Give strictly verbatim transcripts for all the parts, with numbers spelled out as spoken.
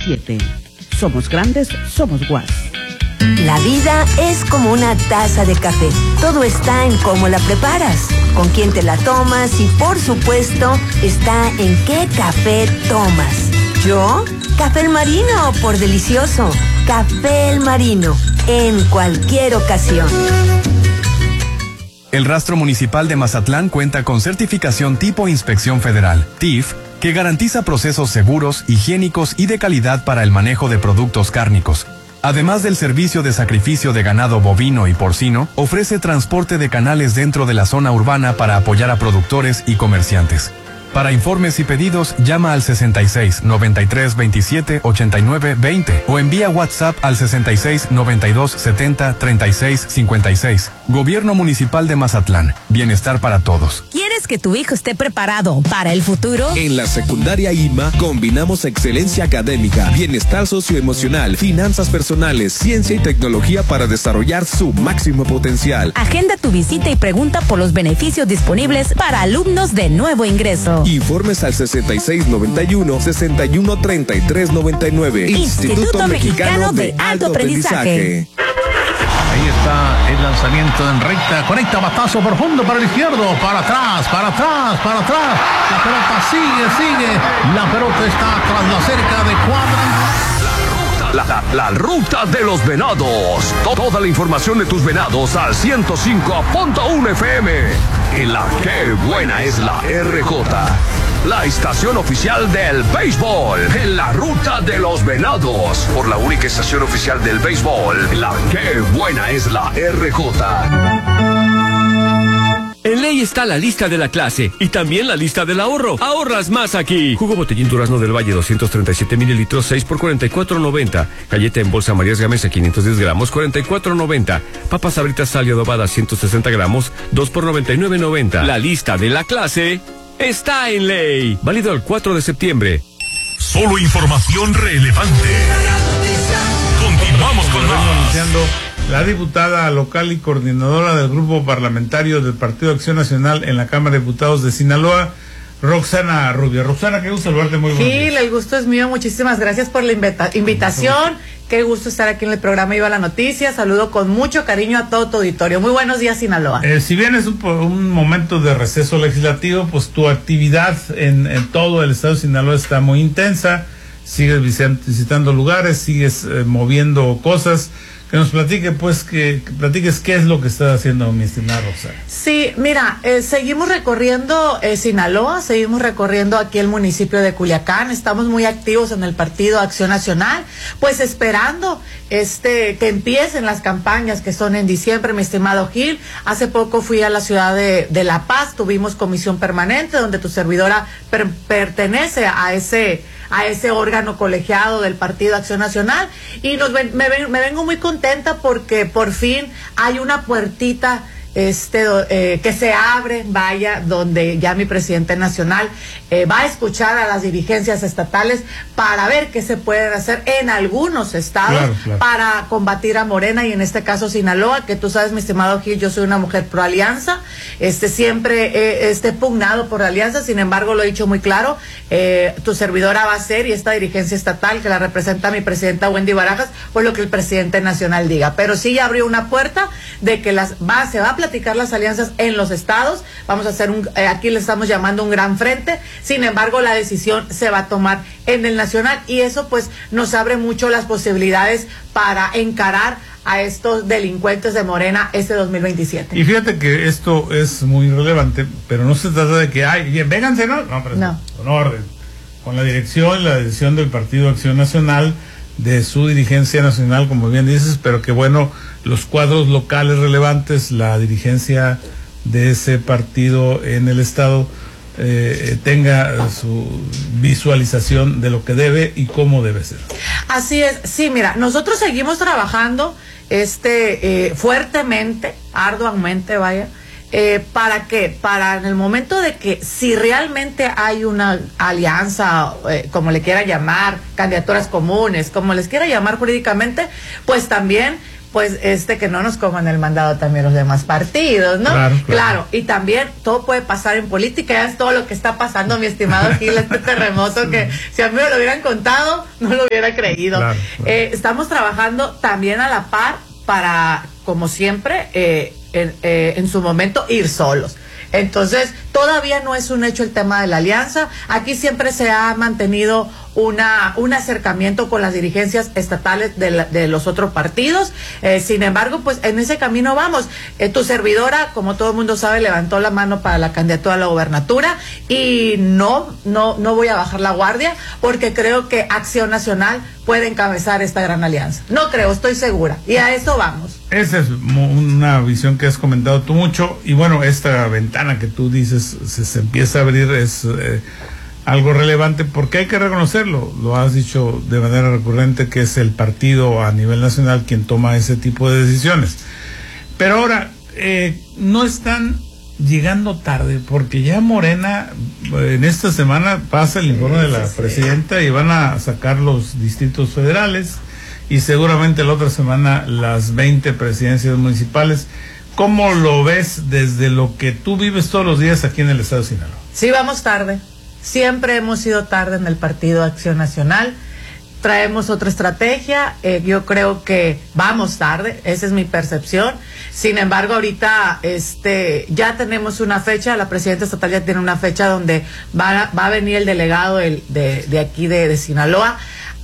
veintisiete. Somos grandes, somos U A S. La vida es como una taza de café. Todo está en cómo la preparas, con quién te la tomas y, por supuesto, está en qué café tomas. ¿Yo? Café El Marino, por delicioso. Café El Marino, en cualquier ocasión. El Rastro Municipal de Mazatlán cuenta con certificación tipo Inspección Federal, T I F, que garantiza procesos seguros, higiénicos y de calidad para el manejo de productos cárnicos. Además del servicio de sacrificio de ganado bovino y porcino, ofrece transporte de canales dentro de la zona urbana para apoyar a productores y comerciantes. Para informes y pedidos, llama al sesenta y seis, noventa y tres, veintisiete, ochenta y nueve, veinte o envía WhatsApp al sesenta y seis, noventa y dos, setenta, treinta y seis, cincuenta y seis. Gobierno Municipal de Mazatlán. Bienestar para todos. ¿Quieres que tu hijo esté preparado para el futuro? En la secundaria I M A combinamos excelencia académica, bienestar socioemocional, finanzas personales, ciencia y tecnología para desarrollar su máximo potencial. Agenda tu visita y pregunta por los beneficios disponibles para alumnos de nuevo ingreso. Informes al sesenta y seis, noventa y uno, sesenta y uno, treinta y tres, noventa y nueve. Instituto, Instituto Mexicano de Alto Aprendizaje. Ahí está el lanzamiento en recta, conecta batazo profundo para el izquierdo, para atrás, para atrás, para atrás. La pelota sigue, sigue. La pelota está tras la cerca de cuadra. La, la, la ruta de los venados. Toda la información de tus venados al ciento cinco punto uno F M. En la que buena es la R J. La estación oficial del béisbol. En la ruta de los venados. Por la única estación oficial del béisbol. La que buena es la R J. En Ley está la lista de la clase y también la lista del ahorro. Ahorras más aquí. Jugo Botellín Durazno del Valle doscientos treinta y siete mililitros, seis por cuarenta y cuatro noventa. Galleta en bolsa Marías Gamesa quinientos diez gramos, cuarenta y cuatro noventa. Papas Sabritas Sal y Adobada ciento sesenta gramos, dos por noventa y nueve noventa. La lista de la clase está en Ley. Válido el cuatro de septiembre. Solo información relevante. Continuamos con más. La diputada local y coordinadora del grupo parlamentario del Partido Acción Nacional en la Cámara de Diputados de Sinaloa, Roxana Rubio. Roxana, qué gusto saludarte, muy buenos días. Gil, el gusto es mío, muchísimas gracias por la invita- invitación. Qué gusto estar aquí en el programa Iba la Noticia. Saludo con mucho cariño a todo tu auditorio. Muy buenos días, Sinaloa. Eh, si bien es un, un momento de receso legislativo, pues tu actividad en, en todo el estado de Sinaloa está muy intensa. Sigues visitando lugares, sigues eh, moviendo cosas. Que nos platique, pues, que, que platiques qué es lo que está haciendo mi estimada Roxana. Sí, mira, eh, seguimos recorriendo eh, Sinaloa, seguimos recorriendo aquí el municipio de Culiacán, estamos muy activos en el Partido Acción Nacional, pues esperando este que empiecen las campañas que son en diciembre, mi estimado Gil. Hace poco fui a la ciudad de, de La Paz, tuvimos comisión permanente donde tu servidora per, pertenece a ese... a ese órgano colegiado del Partido Acción Nacional, y nos ven, me, ven, me vengo muy contenta porque por fin hay una puertita este eh, que se abre, vaya, donde ya mi presidente nacional eh, va a escuchar a las dirigencias estatales para ver qué se puede hacer en algunos estados, claro, claro, para combatir a Morena, y en este caso Sinaloa, que tú sabes, mi estimado Gil, yo soy una mujer pro alianza, este siempre eh, este pugnado por la alianza. Sin embargo, lo he dicho muy claro, eh, tu servidora va a ser, y esta dirigencia estatal que la representa mi presidenta Wendy Barajas, pues lo que el presidente nacional diga, pero sí ya abrió una puerta de que las va, se va a platicar las alianzas en los estados. Vamos a hacer un, eh, aquí le estamos llamando un gran frente. Sin embargo, la decisión se va a tomar en el nacional, y eso pues nos abre mucho las posibilidades para encarar a estos delincuentes de Morena este dos mil veintisiete. Y fíjate que esto es muy relevante, pero no se trata de que, ay, bien, vénganse, ¿no? No, pero no. Con orden. Con la dirección, la decisión del Partido Acción Nacional, de su dirigencia nacional, como bien dices, pero que bueno, los cuadros locales relevantes, la dirigencia de ese partido en el estado eh, tenga su visualización de lo que debe y cómo debe ser. Así es, sí, mira, nosotros seguimos trabajando este eh, fuertemente, arduamente, vaya. Eh, ¿Para qué? Para en el momento de que si realmente hay una alianza, eh, como le quiera llamar, candidaturas comunes, como les quiera llamar jurídicamente, pues también pues este que no nos coman el mandado también los demás partidos, ¿no? Claro, claro. Claro, y también todo puede pasar en política, ya es todo lo que está pasando, mi estimado Gil, este terremoto que si a mí me lo hubieran contado, no lo hubiera creído. Claro, claro. Eh, estamos trabajando también a la par para, como siempre, eh, en, eh, en su momento ir solos. Entonces, todavía no es un hecho el tema de la alianza. Aquí siempre se ha mantenido una un acercamiento con las dirigencias estatales de, la, de los otros partidos. Eh, sin embargo, pues en ese camino vamos. Eh, tu servidora, como todo el mundo sabe, levantó la mano para la candidatura a la gobernatura y no, no, no voy a bajar la guardia porque creo que Acción Nacional puede encabezar esta gran alianza. No creo, estoy segura. Y a eso vamos. Esa es una visión que has comentado tú mucho y bueno, esta ventana que tú dices se, se empieza a abrir es eh, algo relevante porque hay que reconocerlo, lo has dicho de manera recurrente que es el partido a nivel nacional quien toma ese tipo de decisiones. Pero ahora, eh, no están llegando tarde porque ya Morena en esta semana pasa el informe de la presidenta y van a sacar los distritos federales y seguramente la otra semana las veinte presidencias municipales. ¿Cómo lo ves desde lo que tú vives todos los días aquí en el estado de Sinaloa? Sí, vamos tarde. Siempre hemos ido tarde en el Partido Acción Nacional. Traemos otra estrategia. Eh, yo creo que vamos tarde. Esa es mi percepción. Sin embargo, ahorita este, ya tenemos una fecha. La presidenta estatal ya tiene una fecha donde va a, va a venir el delegado el, de, de aquí de, de Sinaloa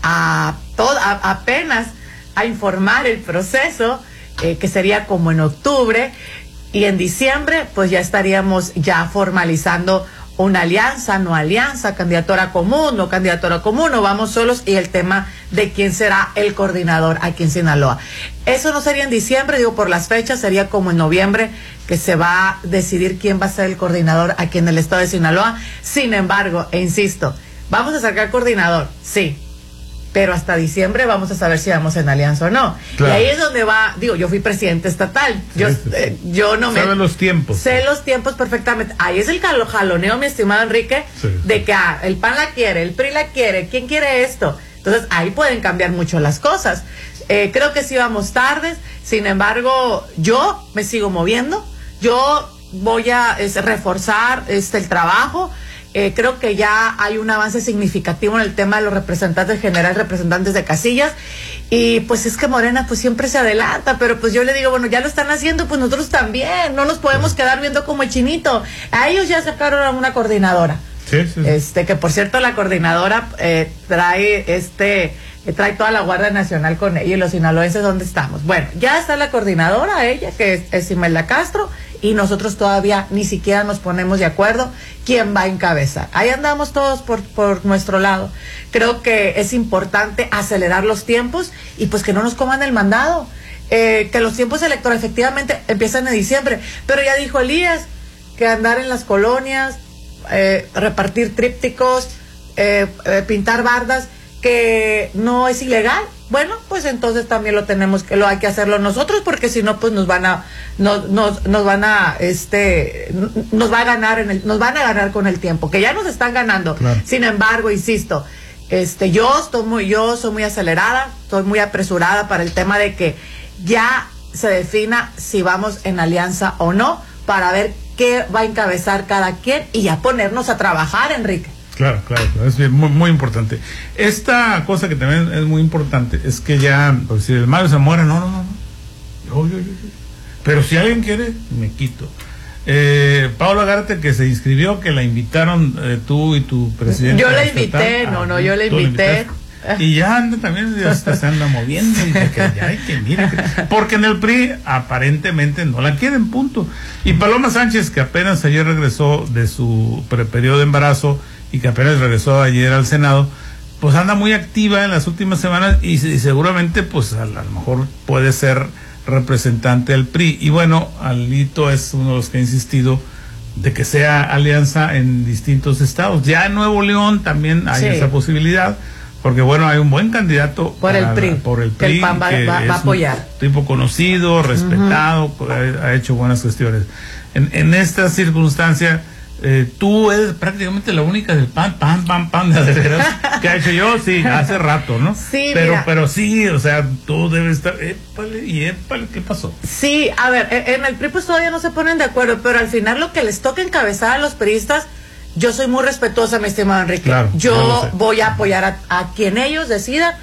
a, todo, a apenas a informar el proceso, eh, que sería como en octubre, y en diciembre pues ya estaríamos ya formalizando una alianza, no alianza, candidatura común, no candidatura común, o vamos solos, y el tema de quién será el coordinador aquí en Sinaloa. Eso no sería en diciembre, digo por las fechas, sería como en noviembre que se va a decidir quién va a ser el coordinador aquí en el estado de Sinaloa. Sin embargo, e insisto, vamos a sacar coordinador, sí, pero hasta diciembre vamos a saber si vamos en alianza o no. Claro. Y ahí es donde va, digo, yo fui presidente estatal, yo, sí, sí. Eh, yo no me... Sabe los tiempos. Sé los tiempos perfectamente. Ahí es el jaloneo, mi estimado Enrique, sí. de que ah, el P A N la quiere, el P R I la quiere, ¿quién quiere esto? Entonces ahí pueden cambiar mucho las cosas. Eh, creo que sí vamos tardes, sin embargo, yo me sigo moviendo, yo voy a es, reforzar este, el trabajo. Eh, creo que ya hay un avance significativo en el tema de los representantes generales, representantes de casillas, y pues es que Morena pues siempre se adelanta, pero pues yo le digo, bueno, ya lo están haciendo, pues nosotros también, no nos podemos quedar viendo como el chinito. A ellos ya sacaron a una coordinadora, sí, sí, sí. este que por cierto la coordinadora eh, trae este eh, trae toda la Guardia Nacional con ella, y los sinaloenses, ¿dónde estamos? Bueno, ya está la coordinadora, ella, que es, es Imelda Castro, y nosotros todavía ni siquiera nos ponemos de acuerdo quién va a encabezar. Ahí andamos todos por, por nuestro lado. Creo que es importante acelerar los tiempos y pues que no nos coman el mandado. Eh, que los tiempos electorales efectivamente empiezan en diciembre, pero ya dijo Elías que andar en las colonias, eh, repartir trípticos, eh, eh, pintar bardas, que no es ilegal. Bueno, pues entonces también lo tenemos que lo hay que hacerlo nosotros, porque si no pues nos van a nos, nos, nos van a este nos va a ganar en el nos van a ganar con el tiempo, que ya nos están ganando. Claro. Sin embargo, insisto, este yo estoy muy yo soy muy acelerada, estoy muy apresurada para el tema de que ya se defina si vamos en alianza o no, para ver qué va a encabezar cada quien y ya ponernos a trabajar, Enrique. Claro, claro, claro, es muy, muy importante. Esta cosa que también es muy importante es que ya, pues, si el Mario Zamora, no, no, no, yo, yo, yo, yo. Pero si alguien quiere, me quito. Eh, Paula Garte, que se inscribió, que la invitaron eh, tú y tu presidente. Yo la invité, no, no, yo la invité. Y ya anda también, ya hasta se anda moviendo, y que ya hay que mira, porque en el P R I aparentemente no la quieren, punto. Y Paloma Sánchez, que apenas ayer regresó de su periodo de embarazo, y que apenas regresó ayer al Senado, pues anda muy activa en las últimas semanas y, y seguramente pues a, a lo mejor puede ser representante del P R I. Y bueno, Alito es uno de los que ha insistido de que sea alianza en distintos estados. Ya en Nuevo León también hay sí. esa posibilidad, porque bueno, hay un buen candidato por el P R I, por el P R I, que el P A N va, que va, va a apoyar. Tipo conocido, respetado, uh-huh. ha, ha hecho buenas cuestiones. En, en esta circunstancia, Eh, tú eres prácticamente la única del pan, pan, pan, pan, de veras, que ha hecho yo, sí, hace rato, ¿no? Sí, pero, mira. pero sí, o sea, tú debes estar, épale, y épale, ¿qué pasó? Sí, a ver, en el P R I pues todavía no se ponen de acuerdo, pero al final lo que les toca encabezar a los periodistas, yo soy muy respetuosa, mi estimado Enrique. Claro, yo yo lo sé. voy a apoyar a, a quien ellos decidan.